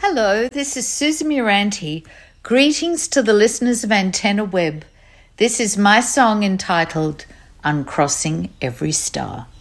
Hello, this is Susan Muranti. Greetings to the listeners of Antenna Web. This is my song entitled Uncrossing Every Star.